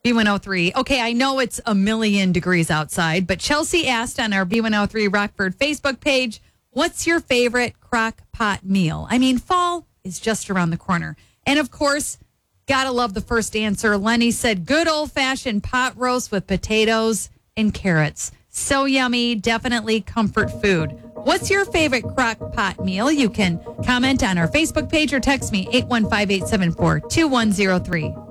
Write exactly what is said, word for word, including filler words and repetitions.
B one oh three. Okay, I know it's a million degrees outside, but Chelsea asked on our B one oh three Rockford Facebook page, what's your favorite crock pot meal? I mean, fall is just around the corner. And of course, gotta love the first answer. Lenny said, good old-fashioned pot roast with potatoes and carrots. So yummy, definitely comfort food. What's your favorite crock pot meal? You can comment on our Facebook page or text me eight one five, eight seven four, two one zero three.